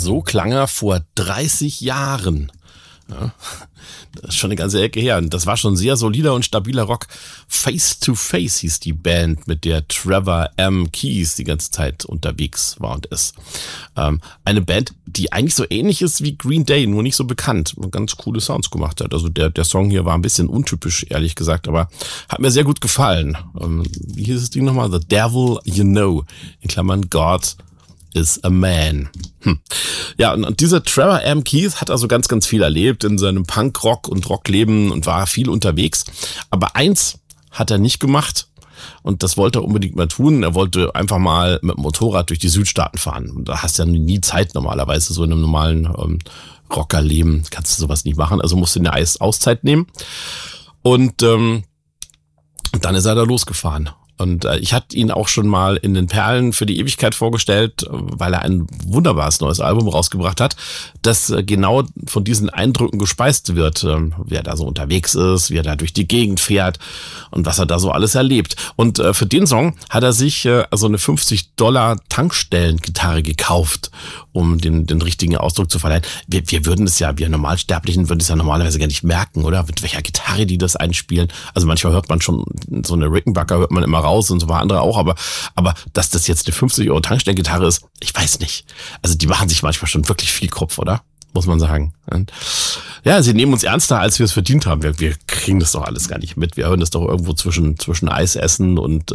So klang er vor 30 Jahren. Ja, das ist schon eine ganze Ecke her. Und das war schon sehr solider und stabiler Rock. Face to Face hieß die Band, mit der Trevor M. Keys die ganze Zeit unterwegs war und ist. Eine Band, die eigentlich so ähnlich ist wie Green Day, nur nicht so bekannt und ganz coole Sounds gemacht hat. Also der Song hier war ein bisschen untypisch, ehrlich gesagt, aber hat mir sehr gut gefallen. Wie hieß das Ding nochmal? The Devil You Know, in Klammern God is a Man. Ja, und dieser Trevor M. Keys hat also ganz, ganz viel erlebt in seinem Punk-Rock- und Rockleben und war viel unterwegs. Aber eins hat er nicht gemacht und das wollte er unbedingt mal tun. Er wollte einfach mal mit dem Motorrad durch die Südstaaten fahren. Und da hast du ja nie Zeit normalerweise, so in einem normalen Rockerleben kannst du sowas nicht machen. Also musst du eine Auszeit nehmen. Und dann ist er da losgefahren. Und ich hatte ihn auch schon mal in den Perlen für die Ewigkeit vorgestellt, weil er ein wunderbares neues Album rausgebracht hat, das genau von diesen Eindrücken gespeist wird, wie er da so unterwegs ist, wie er da durch die Gegend fährt und was er da so alles erlebt. Und für den Song hat er sich also eine $50 Tankstellengitarre gekauft, um den richtigen Ausdruck zu verleihen. Wir würden es ja, wir Normalsterblichen würden es ja normalerweise gar nicht merken, oder? Mit welcher Gitarre die das einspielen. Also manchmal hört man schon, so eine Rickenbacker hört man immer raus und so paar andere auch, aber dass das jetzt eine 50 € Tankstellengitarre ist, ich weiß nicht. Also die machen sich manchmal schon wirklich viel Kopf, oder? Muss man sagen. Und ja, sie nehmen uns ernster, als wir es verdient haben. Wir kriegen das doch alles gar nicht mit. Wir hören das doch irgendwo zwischen Eis essen und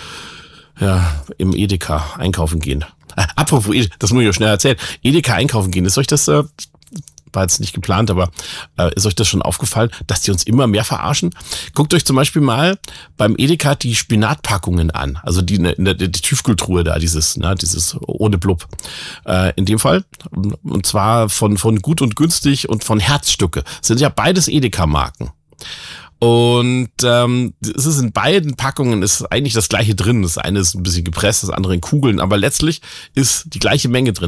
im Edeka einkaufen gehen. Apropos, das muss ich ja schnell erzählen. Edeka einkaufen gehen, ist euch das war jetzt nicht geplant, aber ist euch das schon aufgefallen, dass die uns immer mehr verarschen? Guckt euch zum Beispiel mal beim Edeka die Spinatpackungen an. Also die Tiefkühltruhe da, dieses ohne Blub. In dem Fall. Und zwar von Gut und Günstig und von Herzstücke. Das sind ja beides Edeka-Marken. Und es ist in beiden Packungen ist eigentlich das gleiche drin. Das eine ist ein bisschen gepresst, das andere in Kugeln, aber letztlich ist die gleiche Menge drin.